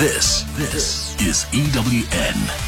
This is EWN.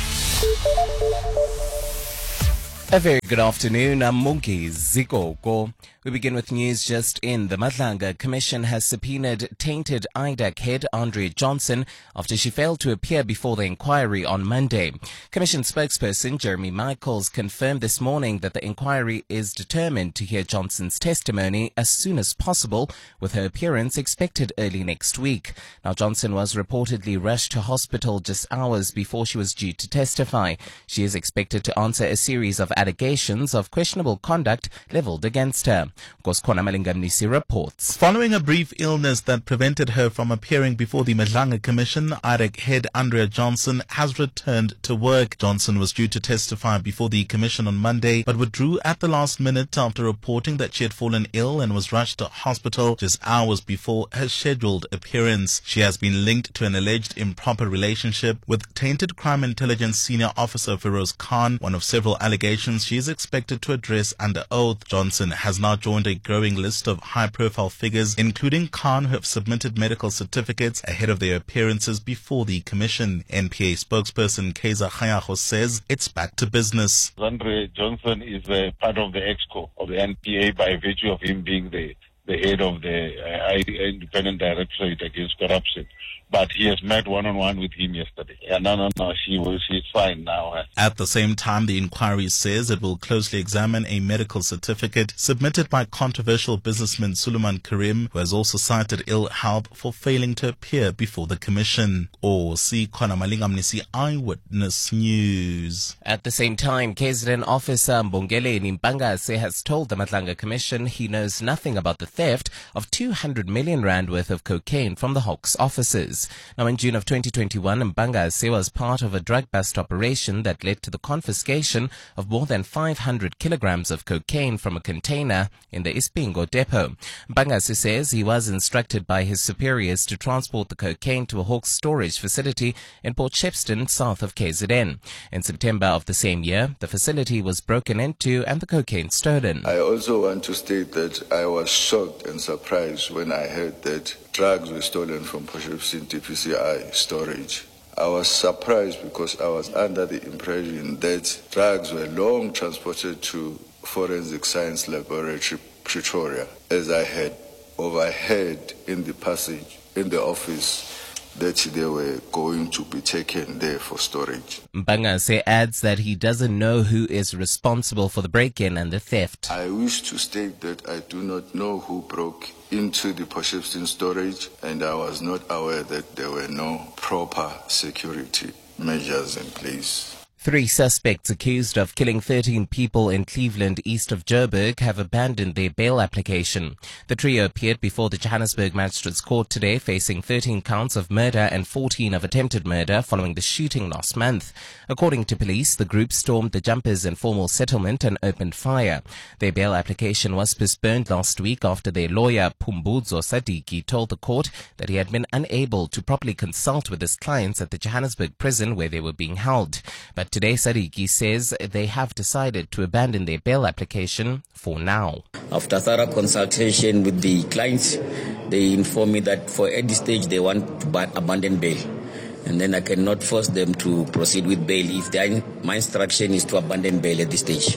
A very good afternoon. I'm Mungi Zikoko. We begin with news just in. The Madlanga Commission has subpoenaed tainted IDAC head Andrea Johnson after she failed to appear before the inquiry on Monday. Commission spokesperson Jeremy Michaels confirmed this morning that the inquiry is determined to hear Johnson's testimony as soon as possible, with her appearance expected early next week. Now, Johnson was reportedly rushed to hospital just hours before she was due to testify. She is expected to answer a series of allegations of questionable conduct leveled against her. Goskona Malingamnisi reports. Following a brief illness that prevented her from appearing before the Madlanga Commission, IDAC head Andrea Johnson has returned to work. Johnson was due to testify before the Commission on Monday, but withdrew at the last minute after reporting that she had fallen ill and was rushed to hospital just hours before her scheduled appearance. She has been linked to an alleged improper relationship with tainted crime intelligence senior officer Feroz Khan, one of several allegations she is expected to address under oath. Johnson has now joined a growing list of high-profile figures, including Khan, who have submitted medical certificates ahead of their appearances before the Commission. NPA spokesperson Kaiser Khayago says it's back to business. Andrea Johnson is part of the EXCO of the NPA by virtue of him being the head of the Independent Directorate Against Corruption. But he has met one-on-one with him yesterday. No, she's fine now. At the same time, the inquiry says it will closely examine a medical certificate submitted by controversial businessman Suleiman Karim, who has also cited ill health for failing to appear before the Commission. Khona Malingamnisi, Eyewitness News. At the same time, KZN officer Mbongele Nimpangase has told the Madlanga Commission he knows nothing about the theft of 200 million rand worth of cocaine from the Hawks offices. Now, in June of 2021, Mbangase was part of a drug bust operation that led to the confiscation of more than 500 kilograms of cocaine from a container in the Ispingo depot. Mbangase says he was instructed by his superiors to transport the cocaine to a Hawks storage facility in Port Shepstone, south of KZN. In September of the same year, the facility was broken into and the cocaine stolen. I also want to state that I was shocked and surprised when I heard that drugs were stolen from Port Shepstone DPCI storage. I was surprised because I was under the impression that drugs were long transported to Forensic Science Laboratory, Pretoria, as I had overheard in the passage in the office that they were going to be taken there for storage. Mbangase adds that he doesn't know who is responsible for the break-in and the theft. I wish to state that I do not know who broke into the Port Shepstone storage, and I was not aware that there were no proper security measures in place. 3 suspects accused of killing 13 people in Cleveland, east of Joburg, have abandoned their bail application. The trio appeared before the Johannesburg Magistrates Court today, facing 13 counts of murder and 14 of attempted murder following the shooting last month. According to police, the group stormed the Jumpers Informal Settlement and opened fire. Their bail application was postponed last week after their lawyer, Pumbudzo Sadiki, told the court that he had been unable to properly consult with his clients at the Johannesburg prison where they were being held. But today, Sadiki says they have decided to abandon their bail application for now. After thorough consultation with the clients, they informed me that at this stage they want to abandon bail. And then I cannot force them to proceed with bail if my instruction is to abandon bail at this stage.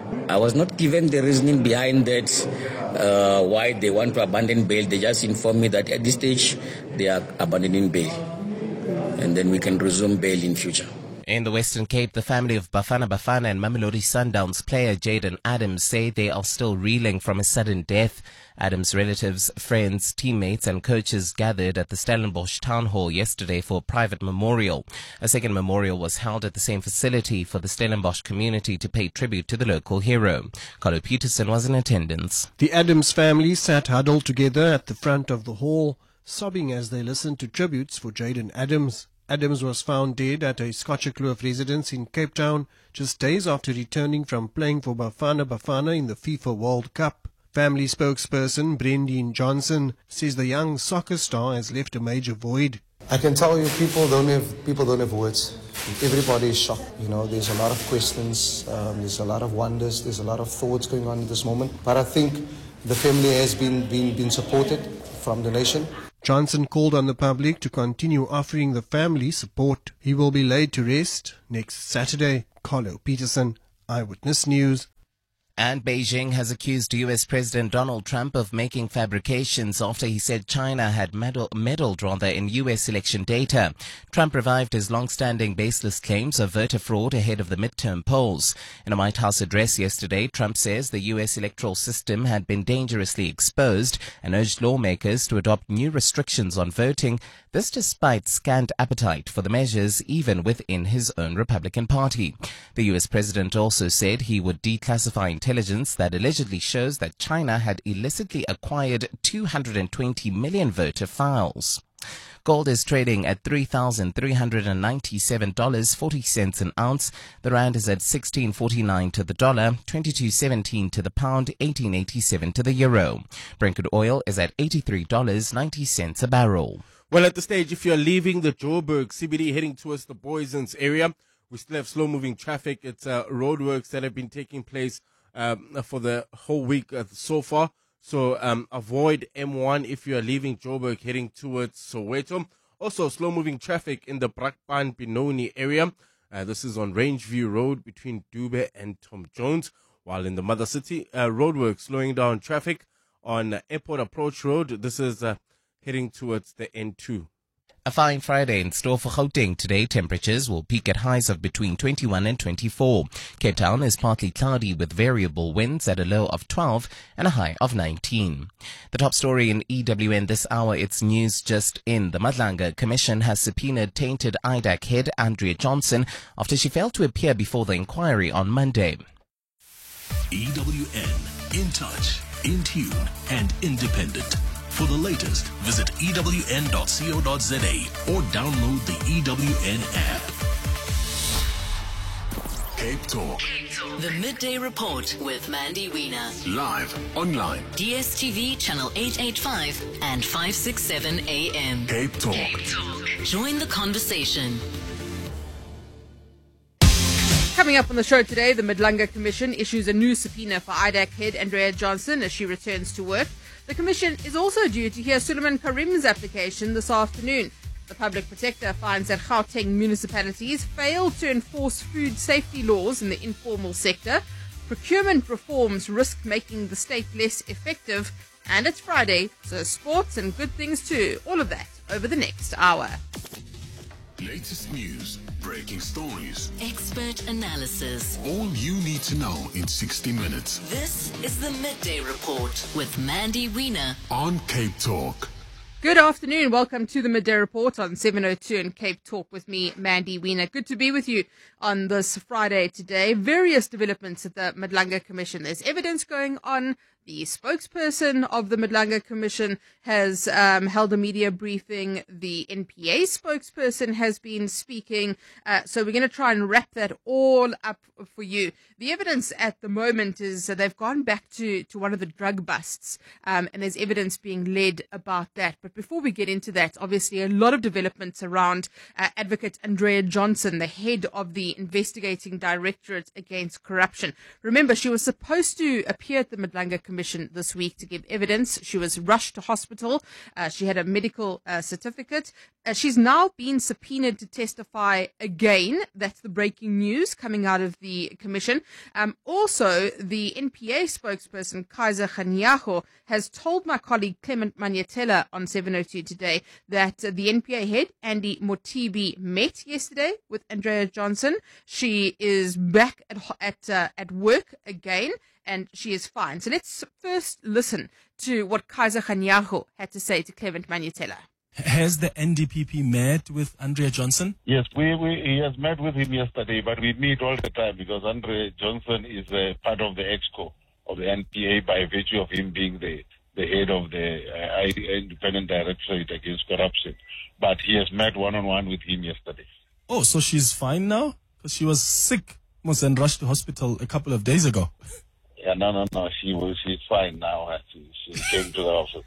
I was not given the reasoning behind that, why they want to abandon bail. They just informed me that at this stage they are abandoning bail. And then we can resume bail in future. In the Western Cape, the family of Bafana Bafana and Mamelodi Sundowns player Jaden Adams say they are still reeling from his sudden death. Adams' relatives, friends, teammates and coaches gathered at the Stellenbosch Town Hall yesterday for a private memorial. A second memorial was held at the same facility for the Stellenbosch community to pay tribute to the local hero. Carlo Peterson was in attendance. The Adams family sat huddled together at the front of the hall, sobbing as they listened to tributes for Jaden Adams. Adams was found dead at a Scotcher-Kloof residence in Cape Town just days after returning from playing for Bafana Bafana in the FIFA World Cup. Family spokesperson Brendan Johnson says the young soccer star has left a major void. I can tell you people don't have words. Everybody is shocked. There's a lot of questions, there's a lot of wonders, there's a lot of thoughts going on at this moment. But I think the family has been supported from the nation. Johnson called on the public to continue offering the family support. He will be laid to rest next Saturday. Carlo Peterson, Eyewitness News. And Beijing has accused US President Donald Trump of making fabrications after he said China had meddled in US election data. Trump revived his long-standing baseless claims of voter fraud ahead of the midterm polls. In a White House address yesterday, Trump says the US electoral system had been dangerously exposed and urged lawmakers to adopt new restrictions on voting. This despite scant appetite for the measures even within his own Republican Party. The US president also said he would declassify intelligence that allegedly shows that China had illicitly acquired 220 million voter files. Gold is trading at $3,397.40 an ounce. The rand is at 16.49 to the dollar, 22.17 to the pound, 18.87 to the euro. Brent crude oil is at $83.90 a barrel. Well, at the stage, if you're leaving the Joburg CBD heading towards the Booysens area, we still have slow-moving traffic. It's roadworks that have been taking place for the whole week so far. So avoid M1 if you are leaving Joburg heading towards Soweto. Also, slow-moving traffic in the Brakpan Benoni area. This is on Rangeview Road between Dube and Tom Jones. While in the Mother City, roadworks slowing down traffic on Airport Approach Road. This is heading towards the N2. A fine Friday in store for Gauteng today. Temperatures will peak at highs of between 21 and 24. Cape Town is partly cloudy with variable winds at a low of 12 and a high of 19. The top story in EWN this hour, it's news just in. The Madlanga Commission has subpoenaed tainted IDAC head Andrea Johnson after she failed to appear before the inquiry on Monday. EWN, in touch, in tune, and independent. For the latest, visit ewn.co.za or download the EWN app. Cape Talk. The Midday Report with Mandy Wiener. Live, online. DSTV channel 885 and 567 AM. Cape Talk. Join the conversation. Coming up on the show today, the Madlanga Commission issues a new subpoena for IDAC head Andrea Johnson as she returns to work. The Commission is also due to hear Suleiman Karim's application this afternoon. The Public Protector finds that Gauteng municipalities failed to enforce food safety laws in the informal sector. Procurement reforms risk making the state less effective. And it's Friday, so sports and good things too. All of that over the next hour. Latest news, breaking stories, Expert analysis. all you need to know in 60 minutes This is the Midday Report with Mandy Wiener. on Cape Talk. Good afternoon. Welcome to the Midday Report on 702 and Cape Talk with me, Mandy Wiener. Good to be with you on this Friday today. Various developments at the Madlanga Commission. There's evidence going on. The spokesperson of the Madlanga Commission has held a media briefing. The NPA spokesperson has been speaking. So we're going to try and wrap that all up for you. The evidence at the moment is they've gone back to one of the drug busts, and there's evidence being led about that. But before we get into that, obviously a lot of developments around Advocate Andrea Johnson, the head of the Investigating Directorate Against Corruption. Remember, she was supposed to appear at the Madlanga Commission this week to give evidence. She was rushed to hospital. She had a medical certificate. She's now been subpoenaed to testify again. That's the breaking news coming out of the commission. Also, the NPA spokesperson, Kaiser Khanyago, has told my colleague Clement Manyetela on 702 today that the NPA head, Andy Motibi, met yesterday with Andrea Johnson. She is back at work again, and she is fine. So let's first listen to what Kaiser Khanyago had to say to Clement Manyetela. Has the NDPP met with Andrea Johnson? Yes, he has met with him yesterday, but we meet all the time because Andrea Johnson is part of the EXCO of the NPA by virtue of him being the head of the Independent Directorate Against Corruption. But he has met one-on-one with him yesterday. Oh, so she's fine now? Because she was sick, was then rushed to hospital a couple of days ago. Yeah, no. She's fine now. She came to the office.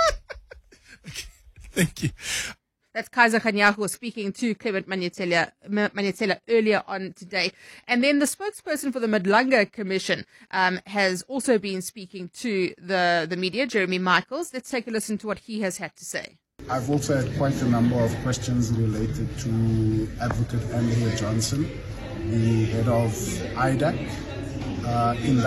Okay, thank you. That's Kaiser Khanyago speaking to Clement Manyetela earlier on today. And then the spokesperson for the Madlanga Commission has also been speaking to the media, Jeremy Michaels. Let's take a listen to what he has had to say. I've also had quite a number of questions related to Advocate Andrea Johnson, the head of IDAC. In